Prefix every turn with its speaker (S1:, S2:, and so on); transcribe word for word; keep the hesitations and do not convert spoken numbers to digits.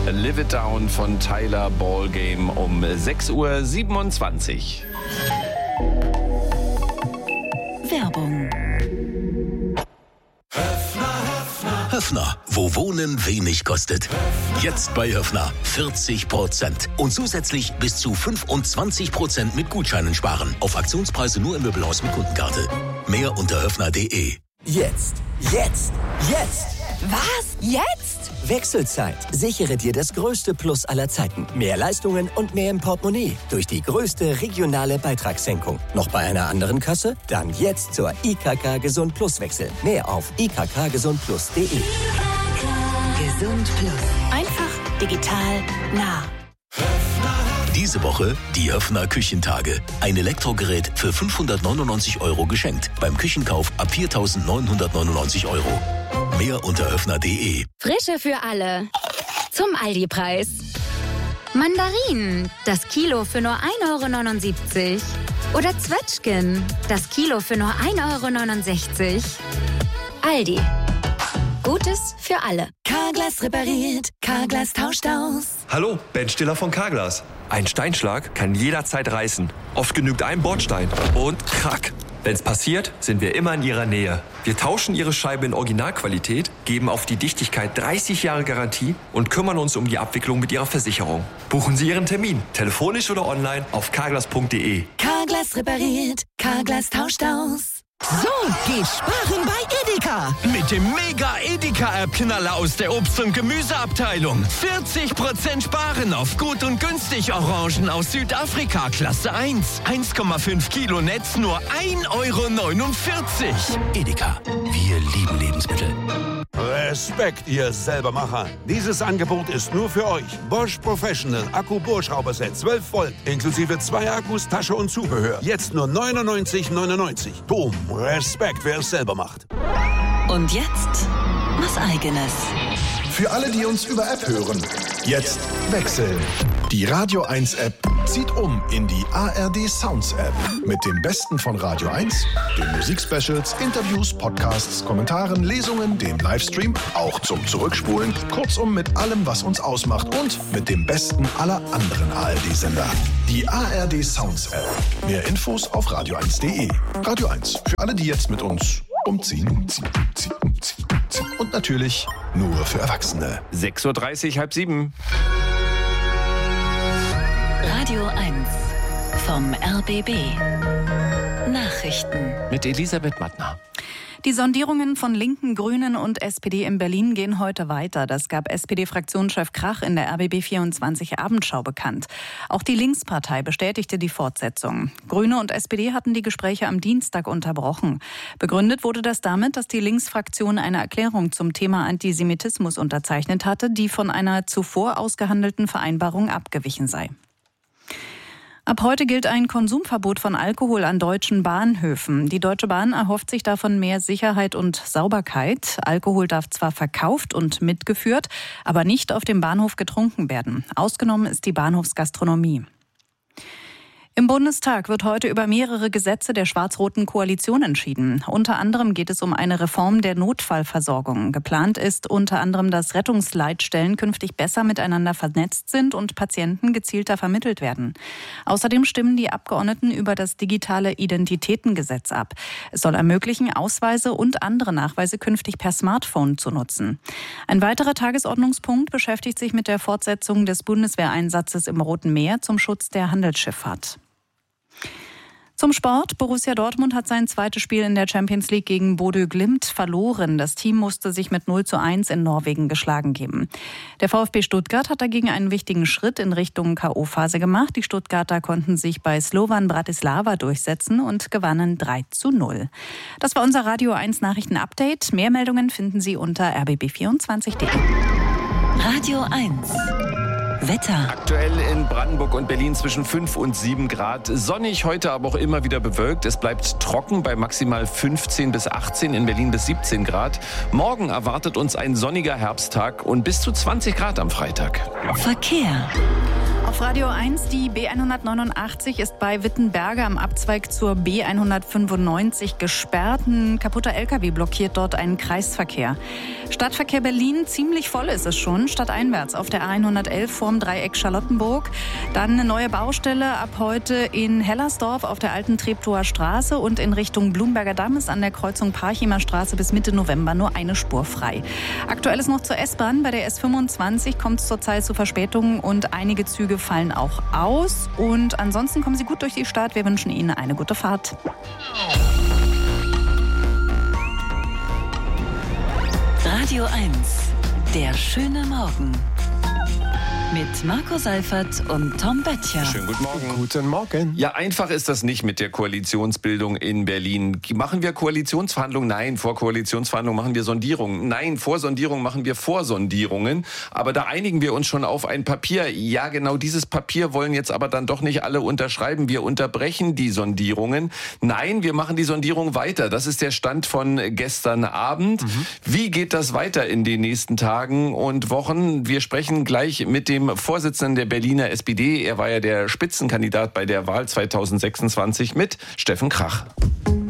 S1: Live It Down von Tyler Ballgame um sechs Uhr siebenundzwanzig.
S2: Werbung.
S3: Höffner, wo Wohnen wenig kostet. Jetzt bei Höffner vierzig Prozent und zusätzlich bis zu fünfundzwanzig Prozent mit Gutscheinen sparen. Auf Aktionspreise nur im Möbelhaus mit Kundenkarte. Mehr unter höffner punkt de.
S4: Jetzt, jetzt, jetzt!
S2: Was? Jetzt?
S4: Wechselzeit. Sichere dir das größte Plus aller Zeiten. Mehr Leistungen und mehr im Portemonnaie. Durch die größte regionale Beitragssenkung. Noch bei einer anderen Kasse? Dann jetzt zur I K K Gesund Plus wechseln. Mehr auf i k k gesund plus punkt de.
S2: Gesund Plus. Einfach, digital, nah.
S3: Diese Woche die Höffner Küchentage. Ein Elektrogerät für fünfhundertneunundneunzig Euro geschenkt. Beim Küchenkauf ab viertausendneunhundertneunundneunzig Euro. Mehr unter höffner punkt de.
S5: Frische für alle. Zum Aldi-Preis. Mandarinen, das Kilo für nur ein Euro neunundsiebzig. Oder Zwetschgen, das Kilo für nur ein Euro neunundsechzig. Aldi. Gutes für alle.
S2: Carglass repariert, Carglass tauscht aus.
S6: Hallo, Ben Stiller von Carglass. Ein Steinschlag kann jederzeit reißen. Oft genügt ein Bordstein und krack. Wenn's passiert, sind wir immer in Ihrer Nähe. Wir tauschen Ihre Scheibe in Originalqualität, geben auf die Dichtigkeit dreißig Jahre Garantie und kümmern uns um die Abwicklung mit Ihrer Versicherung. Buchen Sie Ihren Termin, telefonisch oder online auf carglass punkt de.
S2: Carglass repariert, Carglass tauscht aus.
S7: So geht sparen bei Edeka. Mit dem Mega-Edeka-App-Knaller aus der Obst- und Gemüseabteilung. vierzig Prozent sparen auf gut und günstig Orangen aus Südafrika, Klasse eins. eins Komma fünf Kilo Netz, nur ein Euro neunundvierzig.
S3: Edeka, wir lieben Lebensmittel.
S8: Respekt, ihr Selbermacher. Dieses Angebot ist nur für euch. Bosch Professional Akku-Bohrschrauberset zwölf Volt, inklusive zwei Akkus, Tasche und Zubehör. Jetzt nur neunundneunzig neunundneunzig. Boom, Respekt, wer es selber macht.
S2: Und jetzt was Eigenes.
S9: Für alle, die uns über App hören, jetzt wechseln. Die Radio eins App zieht um in die A R D Sounds App. Mit dem Besten von Radio eins, den Musikspecials, Interviews, Podcasts, Kommentaren, Lesungen, dem Livestream, auch zum Zurückspulen. Kurzum mit allem, was uns ausmacht und mit dem Besten aller anderen A R D-Sender. Die A R D Sounds App. Mehr Infos auf radio eins punkt de. Radio eins, für alle, die jetzt mit uns umziehen, umziehen, umziehen, umziehen, umziehen. Und natürlich nur für Erwachsene.
S1: sechs Uhr dreißig, halb sieben.
S2: Radio eins vom R B B. Nachrichten.
S1: Mit Elisabeth Mattner.
S10: Die Sondierungen von Linken, Grünen und S P D in Berlin gehen heute weiter. Das gab S P D-Fraktionschef Krach in der R B B vierundzwanzig Abendschau bekannt. Auch die Linkspartei bestätigte die Fortsetzung. Grüne und S P D hatten die Gespräche am Dienstag unterbrochen. Begründet wurde das damit, dass die Linksfraktion eine Erklärung zum Thema Antisemitismus unterzeichnet hatte, die von einer zuvor ausgehandelten Vereinbarung abgewichen sei. Ab heute gilt ein Konsumverbot von Alkohol an deutschen Bahnhöfen. Die Deutsche Bahn erhofft sich davon mehr Sicherheit und Sauberkeit. Alkohol darf zwar verkauft und mitgeführt, aber nicht auf dem Bahnhof getrunken werden. Ausgenommen ist die Bahnhofsgastronomie. Im Bundestag wird heute über mehrere Gesetze der schwarz-roten Koalition entschieden. Unter anderem geht es um eine Reform der Notfallversorgung. Geplant ist unter anderem, dass Rettungsleitstellen künftig besser miteinander vernetzt sind und Patienten gezielter vermittelt werden. Außerdem stimmen die Abgeordneten über das digitale Identitätengesetz ab. Es soll ermöglichen, Ausweise und andere Nachweise künftig per Smartphone zu nutzen. Ein weiterer Tagesordnungspunkt beschäftigt sich mit der Fortsetzung des Bundeswehreinsatzes im Roten Meer zum Schutz der Handelsschifffahrt. Zum Sport. Borussia Dortmund hat sein zweites Spiel in der Champions League gegen Bodø Glimt verloren. Das Team musste sich mit null zu eins in Norwegen geschlagen geben. Der VfB Stuttgart hat dagegen einen wichtigen Schritt in Richtung K O-Phase gemacht. Die Stuttgarter konnten sich bei Slovan Bratislava durchsetzen und gewannen drei zu null. Das war unser Radio eins Nachrichten-Update. Mehr Meldungen finden Sie unter r b b vierundzwanzig punkt de.
S2: Radio eins. Wetter.
S1: Aktuell in Brandenburg und Berlin zwischen fünf und sieben Grad. Sonnig, heute aber auch immer wieder bewölkt. Es bleibt trocken bei maximal fünfzehn bis achtzehn, in Berlin bis siebzehn Grad. Morgen erwartet uns ein sonniger Herbsttag und bis zu zwanzig Grad am Freitag.
S2: Verkehr.
S10: Auf Radio eins, die B hundertneunundachtzig ist bei Wittenberge am Abzweig zur B hundertfünfundneunzig gesperrt. Ein kaputter L K W blockiert dort einen Kreisverkehr. Stadtverkehr Berlin, ziemlich voll ist es schon, stadteinwärts auf der A hundertelf vorm Dreieck Charlottenburg. Dann eine neue Baustelle ab heute in Hellersdorf auf der alten Treptower Straße und in Richtung Blumberger Damm ist an der Kreuzung Parchimer Straße bis Mitte November nur eine Spur frei. Aktuell ist noch zur S-Bahn. Bei der S fünfundzwanzig kommt es zurzeit zu Verspätungen und einige Züge fallen auch aus. Und ansonsten kommen Sie gut durch die Stadt. Wir wünschen Ihnen eine gute Fahrt.
S2: Radio eins, der schöne Morgen. Mit Marco Seifert und Tom Böttcher.
S1: Schönen guten Morgen.
S9: Guten Morgen.
S1: Ja, einfach ist das nicht mit der Koalitionsbildung in Berlin. Machen wir Koalitionsverhandlungen? Nein, vor Koalitionsverhandlungen machen wir Sondierungen. Nein, vor Sondierungen machen wir Vorsondierungen. Aber da einigen wir uns schon auf ein Papier. Ja, genau dieses Papier wollen jetzt aber dann doch nicht alle unterschreiben. Wir unterbrechen die Sondierungen. Nein, wir machen die Sondierung weiter. Das ist der Stand von gestern Abend. Mhm. Wie geht das weiter in den nächsten Tagen und Wochen? Wir sprechen gleich mit dem Vorsitzenden der Berliner S P D, er war ja der Spitzenkandidat bei der Wahl zweitausendsechsundzwanzig, mit Steffen Krach.